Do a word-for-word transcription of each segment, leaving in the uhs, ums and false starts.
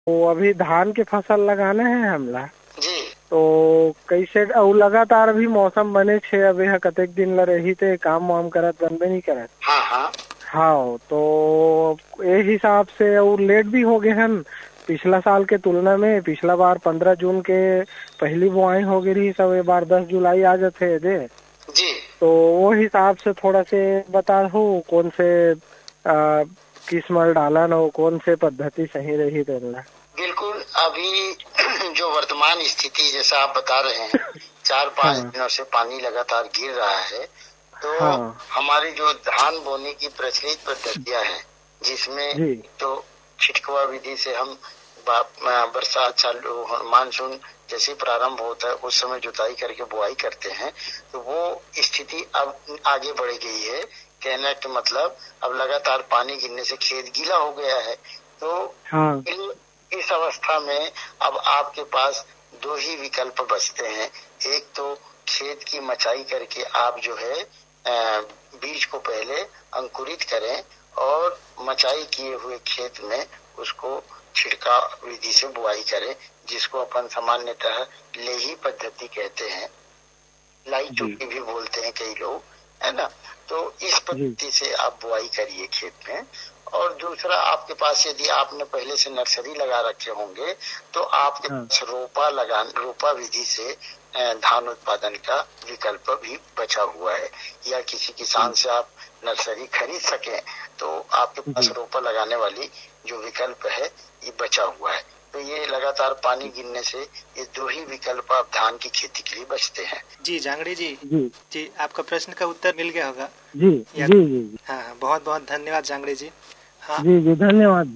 तो अभी धान के फसल लगाने हैं हमला जी। तो कैसे और लगातार अभी मौसम बने छे अभी हा कतेक दिन ल रही थे काम वाम करत बनबे नहीं करत। हाँ हाँ हाँ तो ए हिसाब से और लेट भी हो गए हैं पिछला साल के तुलना में। पिछला बार पंद्रह जून के पहली बुआई हो गई रही, सब बार दस जुलाई आ जाते दे जी। तो वो हिसाब से थोड़ा से बता हो कौन से आ, किस्म डाला न कौन से पद्धति सही रही देना। बिल्कुल, अभी जो वर्तमान स्थिति जैसा आप बता रहे हैं चार पाँच हाँ। दिनों से पानी लगातार गिर रहा है तो हाँ। हमारी जो धान बोने की प्रचलित पद्धतियां हैं जिसमें तो छिटकवा विधि से हम बरसात चालू मानसून जैसे प्रारंभ होता है उस समय जुताई करके बुआई करते हैं तो वो स्थिति अब आगे बढ़ गई है। कहने का मतलब अब लगातार पानी गिरने से खेत गीला हो गया है तो हाँ। इस अवस्था में अब आपके पास दो ही विकल्प बचते हैं। एक तो खेत की मचाई करके आप जो है बीज को पहले अंकुरित करें और मचाई किए हुए खेत में उसको छिड़काव विधि से बुआई करें जिसको अपन सामान्यतः लेही पद्धति कहते हैं, लाई चुकी भी बोलते हैं कई लोग, है ना। तो इस पद्धति से आप बुआई करिए खेत में। और दूसरा आपके पास यदि आपने पहले से नर्सरी लगा रखे होंगे तो आपके पास रोपा लगा रोपा विधि से धान उत्पादन का विकल्प भी बचा हुआ है या किसी किसान से आप नर्सरी खरीद सकें तो आपके पास रोपा लगाने वाली जो विकल्प है ये बचा हुआ है। तो ये लगातार पानी गिरने से ये दो ही विकल्प आप धान की खेती के लिए बचते हैं। जी जांगड़ी जी जी जी आपका प्रश्न का उत्तर मिल गया होगा। जी जी जी हाँ बहुत बहुत धन्यवाद जांगड़ी जी। हाँ जी जी धन्यवाद।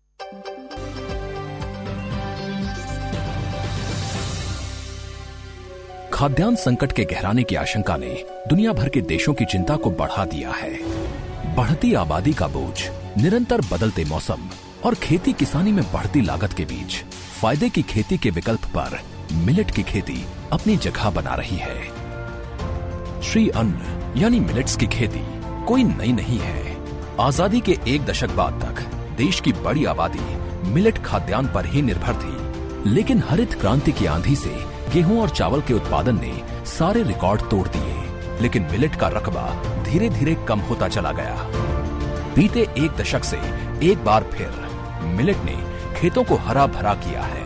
खाद्यान्न संकट के गहराने की आशंका ने दुनिया भर के देशों की चिंता को बढ़ा दिया है। बढ़ती आबादी का बोझ, निरंतर बदलते मौसम और खेती किसानी में बढ़ती लागत के बीच फायदे की खेती के विकल्प पर मिलेट की खेती अपनी जगह बना रही है। श्री अन्न यानी मिलेट्स की खेती कोई नई नहीं है। आजादी के एक दशक बाद तक देश की बड़ी आबादी मिलेट खाद्यान्न पर ही निर्भर थी, लेकिन हरित क्रांति की आंधी से गेहूं और चावल के उत्पादन ने सारे रिकॉर्ड तोड़ दिए, लेकिन मिलेट का रकबा धीरे धीरे कम होता चला गया। बीते एक दशक से एक बार फिर मिलेट ने खेतों को हरा भरा किया है।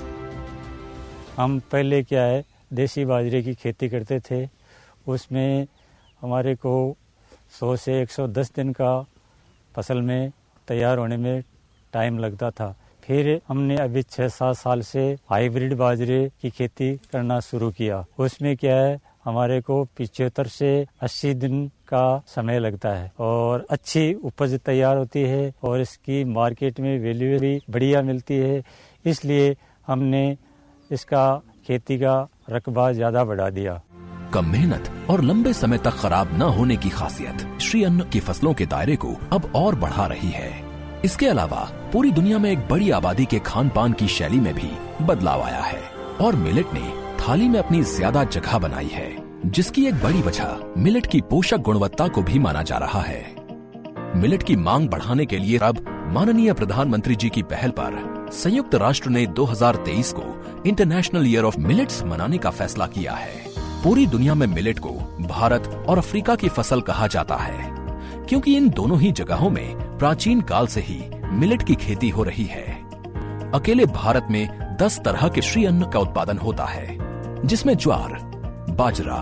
हम पहले क्या है देसी बाजरे की खेती करते थे, उसमें हमारे को सौ से एक सौ दस दिन का फसल में तैयार होने में टाइम लगता था। फिर हमने अभी छः सात साल से हाइब्रिड बाजरे की खेती करना शुरू किया। उसमें क्या है हमारे को पिछहत्तर से अस्सी दिन का समय लगता है और अच्छी उपज तैयार होती है और इसकी मार्केट में वैल्यू भी बढ़िया मिलती है। इसलिए हमने इसका खेती का रकबा ज्यादा बढ़ा दिया। कम मेहनत और लंबे समय तक खराब न होने की खासियत श्री अन्न की फसलों के दायरे को अब और बढ़ा रही है। इसके अलावा पूरी दुनिया में एक बड़ी आबादी के खान पान की शैली में भी बदलाव आया है और मिलेट ने थाली में अपनी ज्यादा जगह बनाई है, जिसकी एक बड़ी वजह मिलेट की पोषक गुणवत्ता को भी माना जा रहा है। मिलेट की मांग बढ़ाने के लिए अब माननीय प्रधानमंत्री जी की पहल पर संयुक्त राष्ट्र ने दो हज़ार तेईस को इंटरनेशनल ईयर ऑफ मिलेट्स मनाने का फैसला किया है। पूरी दुनिया में मिलेट को भारत और अफ्रीका की फसल कहा जाता है, क्योंकि इन दोनों ही जगहों में प्राचीन काल से ही मिलेट की खेती हो रही है। अकेले भारत में दस तरह के श्री अन्न का उत्पादन होता है, जिसमें ज्वार, बाजरा,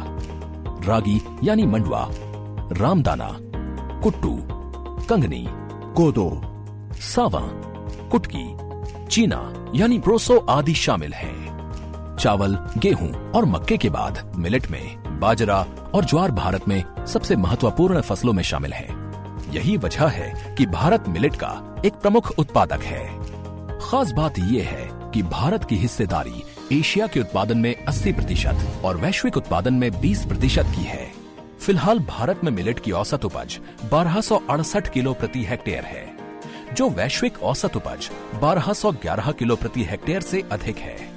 रागी यानी मंडवा, रामदाना, कुट्टू, कंगनी, कोदो, सावा, कुटकी, चीना यानी प्रोसो आदि शामिल हैं। चावल, गेहूं और मक्के के बाद मिलेट में बाजरा और ज्वार भारत में सबसे महत्वपूर्ण फसलों में शामिल है। यही वजह है कि भारत मिलेट का एक प्रमुख उत्पादक है। खास बात यह है कि भारत की हिस्सेदारी एशिया के उत्पादन में अस्सी प्रतिशत और वैश्विक उत्पादन में बीस प्रतिशत की है। फिलहाल भारत में मिलेट की औसत उपज बारह सौ अड़सठ किलो प्रति हेक्टेयर है, जो वैश्विक औसत उपज बारह सौ ग्यारह किलो प्रति हेक्टेयर से अधिक है।